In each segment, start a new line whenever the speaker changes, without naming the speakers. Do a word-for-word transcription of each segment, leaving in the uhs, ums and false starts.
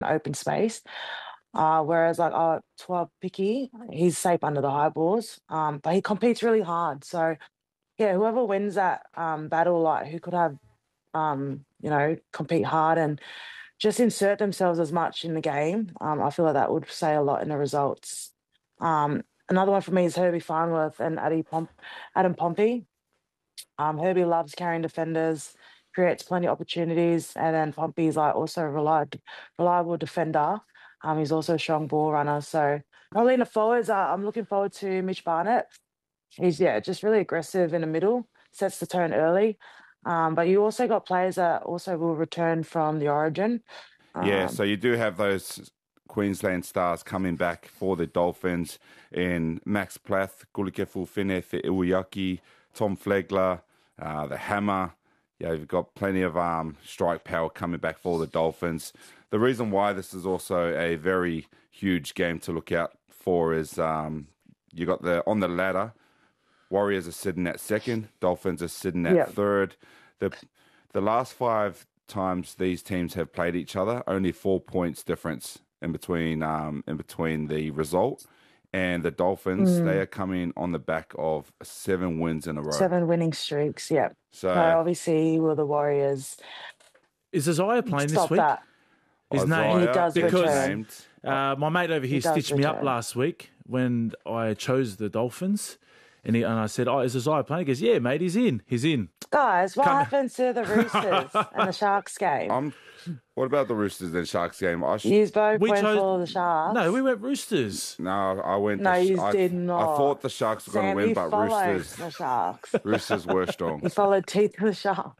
open space. Uh, whereas like uh, Twelve Picky, he's safe under the high balls, um, but he competes really hard. So yeah, whoever wins that um, battle, like who could have, um, you know, compete hard and just insert themselves as much in the game. Um, I feel like that would say a lot in the results. Um, another one for me is Herbie Farnworth and Addy Pom- Adam Pompey. Um, Herbie loves carrying defenders, creates plenty of opportunities, and then Pompey's like also a reliable, reliable defender. Um, he's also a strong ball runner. So probably in the forwards, uh, I'm looking forward to Mitch Barnett. He's yeah, just really aggressive in the middle, sets the tone early. Um, but you also got players that also will return from the Origin.
Yeah,
Um,
so you do have those Queensland stars coming back for the Dolphins in Max Plath, Gulikefu Finef Iwuyaki, Tom Flegler, uh, the Hammer. Yeah, you've got plenty of um, strike power coming back for the Dolphins. The reason why this is also a very huge game to look out for is um, you got the on the ladder. Warriors are sitting at second. Dolphins are sitting at
Yeah.
third. The the last five times these teams have played each other, only four points difference in between um, in between the result. And the Dolphins,
Mm.
they are coming on the back of seven wins in a row.
seven winning streaks, yeah.
So,
So obviously, will the Warriors
Is Isaiah playing this
stop
week?
that?
His
Isaiah
name,
He does
because
return.
named.
uh, my mate over here
He does
stitched me up
return.
last week when I chose the Dolphins, and he, and I said, "Oh, is Isaiah playing?" He goes, "Yeah, mate, he's in. He's in."
Guys, what
Come-
happened to the Roosters and the Sharks game?
Um, what about the Roosters and Sharks game? I sh-
You both
We
went
chose-
for the Sharks.
No, we went Roosters.
no, I went.
No,
the,
you
I,
did
I
not.
thought the Sharks were going
Sam,
to win,
you
but
followed
Roosters,
the Sharks.
Roosters were strong.
You followed teeth of the Sharks.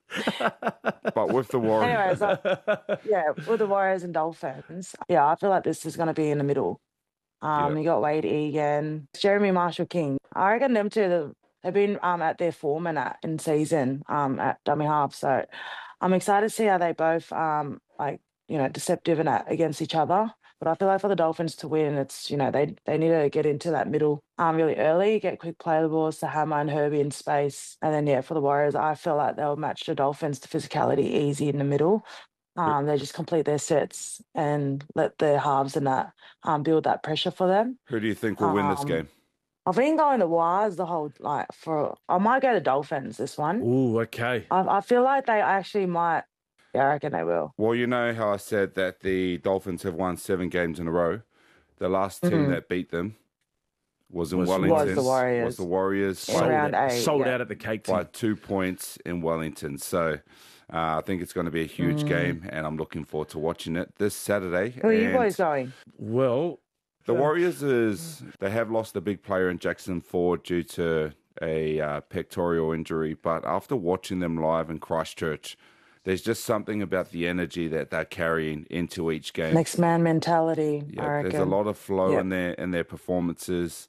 But with the Warriors,
Anyways, uh, yeah, with the Warriors and Dolphins, yeah, I feel like this is going to be in the middle. Um,
Yeah.
You got Wade Egan, Jeremy Marshall King. I reckon them two, they've been um, at their form and at in season um, at dummy half. So I'm excited to see how they both um, like you know deceptive and at, against each other. But I feel like for the Dolphins to win, it's you know they they need to get into that middle um really early, get quick play the balls to Hammer and Herbie in space, and then yeah for the Warriors, I feel like they'll match the Dolphins to physicality easy in the middle. Um, they just complete their sets and let their halves and that um build that pressure for them.
who do you think will win this
Um,
game?
I've been going to Wires the whole like for I might go to Dolphins this one.
Ooh, okay.
I I feel like they actually might. Yeah, I reckon they will.
Well, you know how I said that the Dolphins have won seven games in a row. The last team
Mhm.
that beat them was in
Was-
Wellington.
Was the Warriors.
Was the Warriors
In
by,
round
out,
eight,
sold
yeah.
out at the cake
by
tin.
two points in Wellington. So uh, I think it's going to be a huge
Mm.
game, and I'm looking forward to watching it this Saturday.
Who are you
And
boys going?
Well,
The Warriors is they have lost a big player in Jackson Ford due to a uh, pectoral injury, but after watching them live in Christchurch, there's just something about the energy that they're carrying into each game.
Next man mentality. I
Yeah,
reckon.
there's a lot of flow
Yep.
in their in their performances.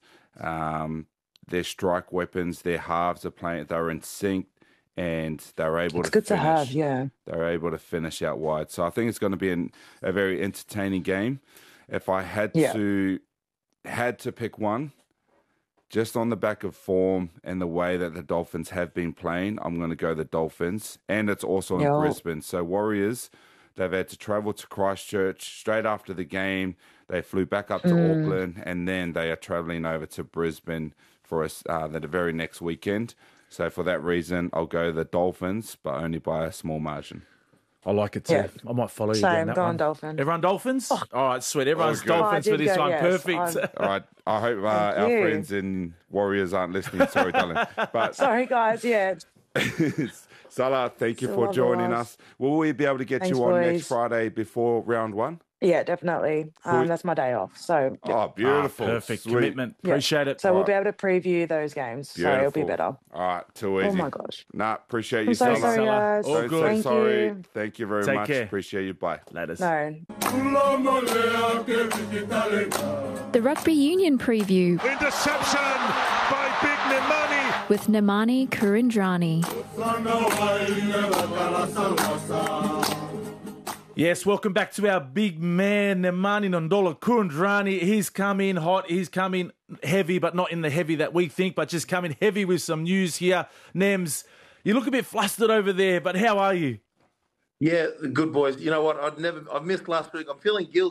Um, their strike weapons, their halves are playing. They're in sync, and they're able
It's
to.
good to
finish.
have, yeah.
They're able to finish out wide. So I think it's going to be an, a very entertaining game. If I had
Yeah.
to had to pick one, just on the back of form and the way that the Dolphins have been playing, I'm going to go the Dolphins. And it's also in
Yeah.
Brisbane. So Warriors, they've had to travel to Christchurch straight after the game. They flew back up to
Mm.
Auckland, and then they are traveling over to Brisbane for us uh, the very next weekend. So for that reason, I'll go the Dolphins, but only by a small margin.
I like it too.
Yeah.
I might follow you
Same,
down that
going
one.
Dolphins.
Everyone Dolphins? All right, sweet. Everyone's
good.
Dolphins
Oh, I
for
did
this
go,
one.
yes.
Perfect.
I'm-
All right. I hope uh, our
you.
friends in Warriors aren't listening. Sorry, darling. But
Sorry, guys. Yeah.
Salah, thank you
Still
for
love the
joining
Wars.
us. Will we be able to get
Thanks,
you on
boys.
next Friday before round one?
Yeah, definitely. Um, that's my day off. So,
Oh, beautiful.
Ah, perfect.
Sweet.
Commitment.
Yeah.
Appreciate it.
so we'll be able to preview those games. So it'll be
Beautiful.
better.
All right, too easy.
Oh my gosh.
Nah, appreciate you,
I'm so
Salah.
sorry,
Salah.
guys.
All
Don't
good.
say
Thank
sorry.
you.
Thank you very
Take
much.
care.
Appreciate you. Bye.
Ladders.
No.
The Rugby Union Preview
Interception by Big Nemani.
with Nemani Kurindrani.
Yes, welcome back to our big man, Nemani Nondola Kurindrani. He's coming hot. He's coming heavy, but not in the heavy that we think, but just coming heavy with some news here. Nems, you look a bit flustered over there, but how are you?
Yeah, good boys. You know what? I'd never. I've missed last week. I'm feeling guilty.